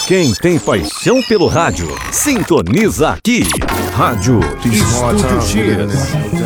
Quem tem paixão pelo rádio, sintoniza aqui. Rádio Estúdio X.